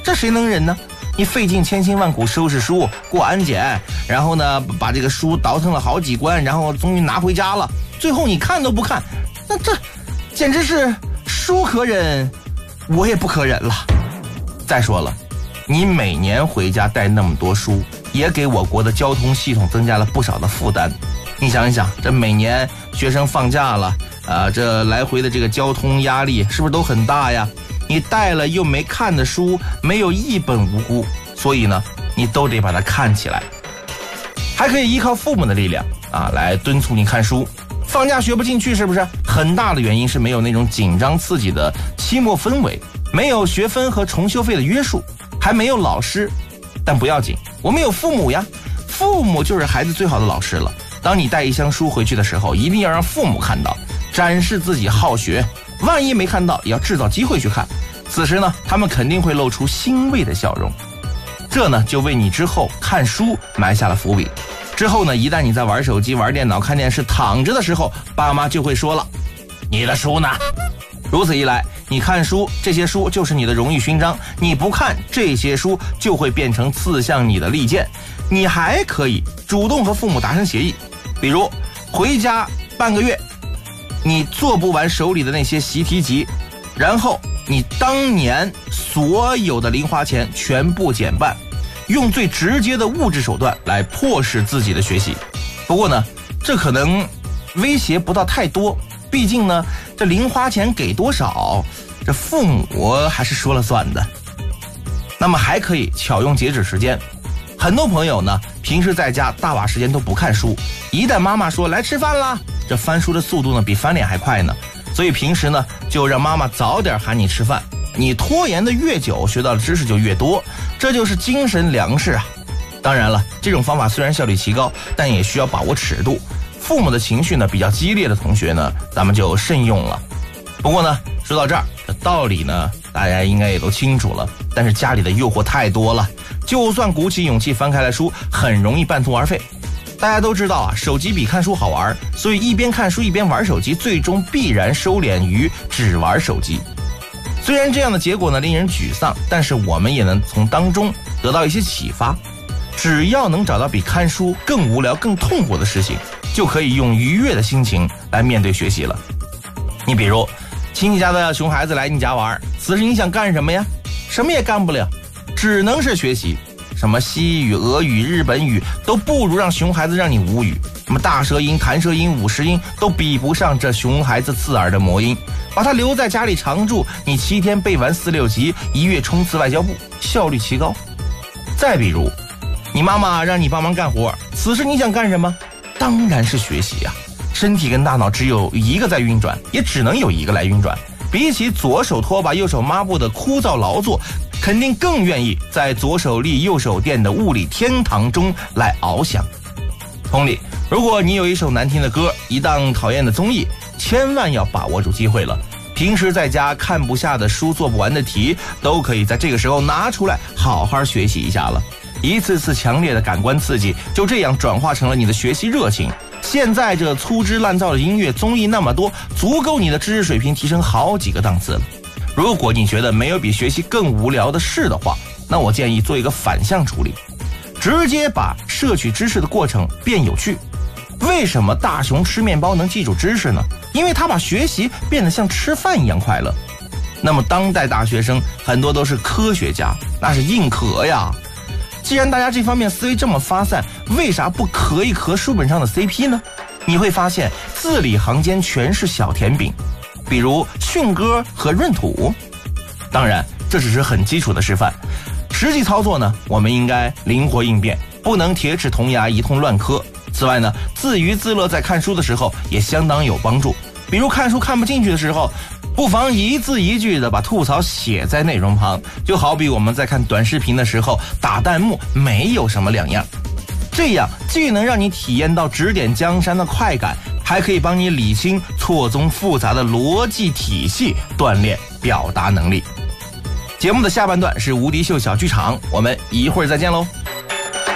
这谁能忍呢？你费尽千辛万苦收拾书过安检，然后呢把这个书倒腾了好几关，然后终于拿回家了，最后你看都不看，那这简直是书可忍我也不可忍了。再说了，你每年回家带那么多书，也给我国的交通系统增加了不少的负担。你想一想，这每年学生放假了这来回的这个交通压力是不是都很大呀？你带了又没看的书，没有一本无辜，所以呢你都得把它看起来。还可以依靠父母的力量来敦促你看书。放假学不进去是不是？很大的原因是没有那种紧张刺激的期末氛围，没有学分和重修费的约束，还没有老师。但不要紧，我们有父母呀，父母就是孩子最好的老师了。当你带一箱书回去的时候，一定要让父母看到，展示自己好学，万一没看到也要制造机会去看。此时呢他们肯定会露出欣慰的笑容，这呢就为你之后看书埋下了伏笔。之后呢一旦你在玩手机玩电脑看电视躺着的时候，爸妈就会说了，你的书呢？如此一来，你看书，这些书就是你的荣誉勋章，你不看，这些书就会变成刺向你的利剑。你还可以主动和父母达成协议，比如回家半个月，你做不完手里的那些习题集，然后你当年所有的零花钱全部减半，用最直接的物质手段来迫使自己的学习。不过呢这可能威胁不到太多，毕竟呢这零花钱给多少，这父母还是说了算的。那么还可以巧用截止时间。很多朋友呢平时在家大把时间都不看书，一旦妈妈说来吃饭啦，这翻书的速度呢比翻脸还快呢。所以平时呢就让妈妈早点喊你吃饭，你拖延的越久，学到的知识就越多，这就是精神粮食啊。当然了，这种方法虽然效率奇高，但也需要把握尺度。父母的情绪呢比较激烈的同学呢，咱们就慎用了。不过呢说到这儿，这道理呢大家应该也都清楚了，但是家里的诱惑太多了，就算鼓起勇气翻开了书，很容易半途而废。大家都知道手机比看书好玩，所以一边看书一边玩手机，最终必然收敛于只玩手机。虽然这样的结果呢令人沮丧，但是我们也能从当中得到一些启发。只要能找到比看书更无聊更痛苦的事情，就可以用愉悦的心情来面对学习了。你比如亲戚家的熊孩子来你家玩，此时你想干什么呀？什么也干不了，只能是学习。什么西语、俄语、日本语都不如让熊孩子让你无语，什么大舌音、弹舌音、五十音都比不上这熊孩子刺耳的魔音。把他留在家里常住，你7天背完4、6级，1月冲刺外交部，效率奇高。再比如你妈妈让你帮忙干活，此时你想干什么？当然是学习呀。身体跟大脑只有一个在运转，也只能有一个来运转。比起左手拖把右手抹布的枯燥劳作，肯定更愿意在左手力右手电的物理天堂中来翱翔。同理，如果你有一首难听的歌，一档讨厌的综艺，千万要把握住机会了。平时在家看不下的书做不完的题，都可以在这个时候拿出来好好学习一下了。一次次强烈的感官刺激就这样转化成了你的学习热情。现在这粗制滥造的音乐综艺那么多，足够你的知识水平提升好几个档次了。如果你觉得没有比学习更无聊的事的话，那我建议做一个反向处理，直接把摄取知识的过程变有趣。为什么大熊吃面包能记住知识呢？因为他把学习变得像吃饭一样快乐。那么当代大学生很多都是科学家，那是硬壳呀。既然大家这方面思维这么发散，为啥不壳一壳书本上的 CP 呢？你会发现字里行间全是小甜饼，比如迅哥和闰土。当然这只是很基础的示范，实际操作呢，我们应该灵活应变，不能铁齿铜牙一通乱磕。此外呢，自娱自乐在看书的时候也相当有帮助。比如看书看不进去的时候，不妨一字一句的把吐槽写在内容旁，就好比我们在看短视频的时候打弹幕没有什么两样。这样既能让你体验到指点江山的快感，还可以帮你理清错综复杂的逻辑体系，锻炼表达能力。节目的下半段是无敌秀小剧场，我们一会儿再见喽。